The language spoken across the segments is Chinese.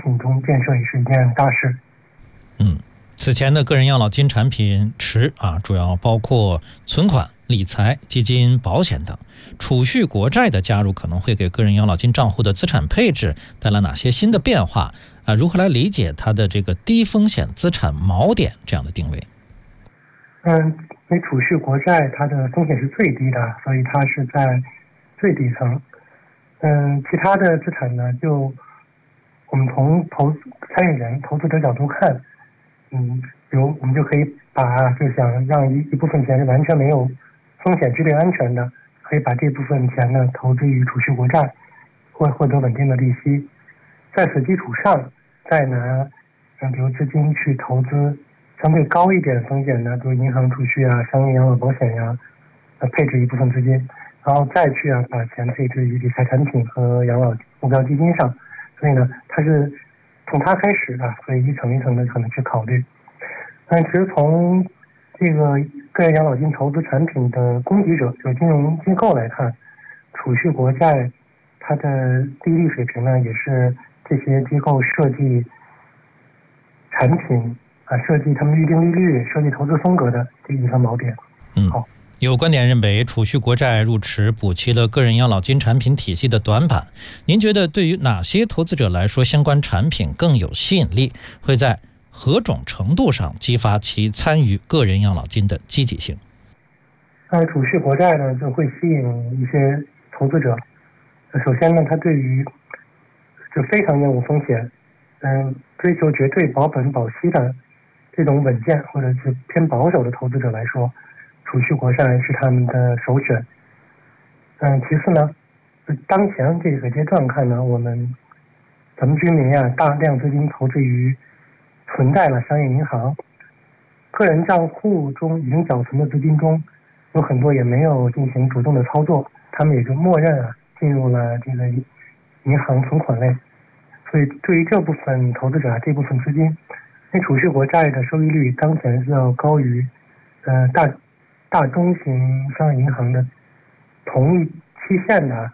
品中建设也是一件大事。 此前的个人养老金产品池主要包括存款、理财、基金、保险等。储蓄国债的加入可能会给个人养老金账户的资产配置带来哪些新的变化？如何来理解它的这个低风险资产锚点这样的定位？ 因为储蓄国债它的风险是最低的，所以它是在最底层。其他的资产呢，就我们从参与人、投资者角度看，比如我们就可以就想让一部分钱是完全没有风险、质量安全的，可以把这部分钱呢投资于储蓄国债，获得稳定的利息。在此基础上，再拿比如资金去投资相对高一点风险的，比如银行储蓄商业养老保险配置一部分资金，然后再去把钱配置于理财产品和养老目标基金上。所以呢，它是从它开始的，所以一层一层的可能去考虑。但其实从这个个人养老金投资产品的供给者，就是金融机构来看，储蓄国债它的利率水平呢，也是这些机构设计产品设计他们预定利率、设计投资风格的这一个锚点。好。 有观点认为，储蓄国债入池补齐了个人养老金产品体系的短板。您觉得对于哪些投资者来说，相关产品更有吸引力？会在何种程度上激发其参与个人养老金的积极性？ 储蓄国债呢，就会吸引一些投资者。首先呢，它对于就非常厌恶风险，追求绝对保本保息的这种稳健或者是偏保守的投资者来说，储蓄国债是他们的首选。其次呢，当前这个阶段看呢，咱们居民大量资金投资于存在了商业银行，个人账户中已经缴存的资金中，有很多也没有进行主动的操作，他们也就默认进入了这个银行存款类。所以对于这部分投资者这部分资金，因为储蓄国债的收益率当前是要高于大中型商业银行的同一期限的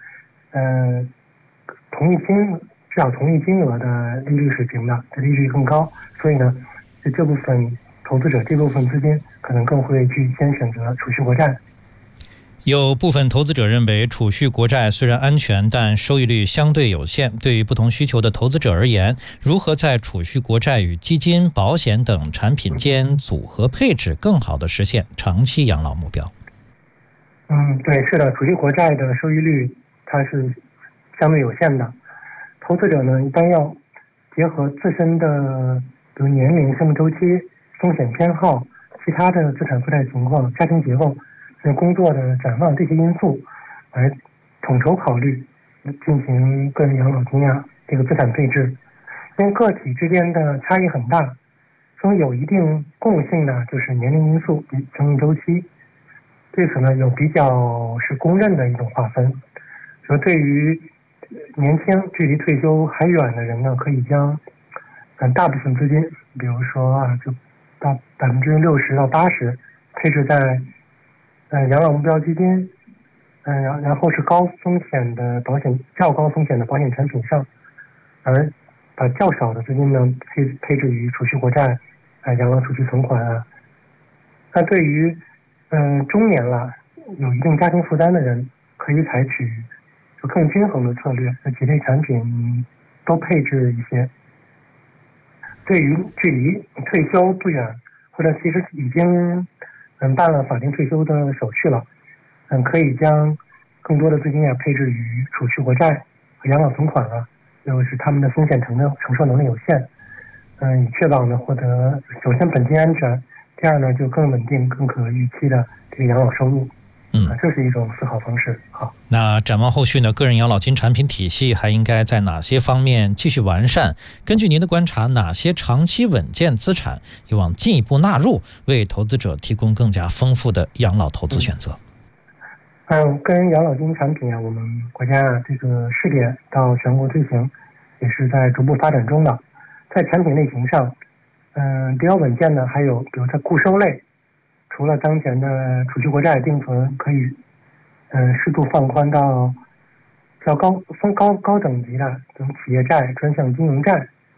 至少同一金额的利率水平的，这利率更高。所以呢，这部分投资者这部分资金可能更会去先选择储蓄国债。 有部分投资者认为，储蓄国债虽然安全，但收益率相对有限。对于不同需求的投资者而言，如何在储蓄国债与基金、保险等产品间组合配置，更好地实现长期养老目标？ 对，是的，储蓄国债的收益率它是相对有限的。投资者呢，一般要结合自身的比如年龄、生命周期、风险偏好、其他的资产负债情况、家庭结构、工作的展望这些因素来统筹考虑，进行个人养老金这个资产配置。因为个体之间的差异很大，所以有一定共性呢，就是年龄因素与生命周期。对此呢，有比较是公认的一种划分。说对于年轻距离退休还远的人呢，可以将大部分资金，比如说就到60%到80%配置在养老目标基金，然后是高风险的较高风险的保险产品上，而把较少的资金呢配置于储蓄国债、养老储蓄存款那对于中年了有一定家庭负担的人，可以采取就更均衡的策略，几类产品都配置一些。对于距离退休不远，或者其实已经办了法定退休的手续了，可以将更多的资金配置于储蓄国债和养老存款就是他们的风险承受能力有限，以确保呢获得首先本金安全，第二呢就更稳定、更可预期的这个养老收入。这是一种思考方式。好， 那展望后续呢？个人养老金产品体系还应该在哪些方面继续完善？根据您的观察，哪些长期稳健资产有望进一步纳入，为投资者提供更加丰富的养老投资选择？ 个人养老金产品我们国家这个试点到全国推行，也是在逐步发展中的。在产品类型上，比较稳健的还有比如在固收类，除了当前的储蓄国债定存可以适度放宽到较高等级的这种企业债、专项金融债